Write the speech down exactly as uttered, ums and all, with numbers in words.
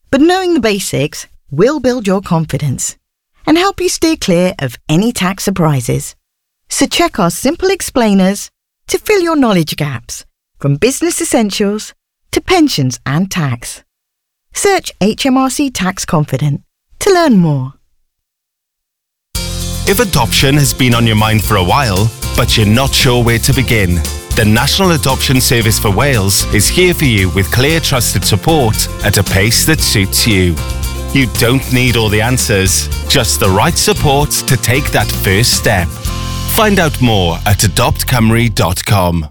But knowing the basics will build your confidence and help you steer clear of any tax surprises. So check our simple explainers to fill your knowledge gaps, from business essentials to pensions and tax. Search H M R C Tax Confident to learn more. If adoption has been on your mind for a while, but you're not sure where to begin, the National Adoption Service for Wales is here for you with clear, trusted support at a pace that suits you. You don't need all the answers, just the right support to take that first step. Find out more at adopt cymru dot com.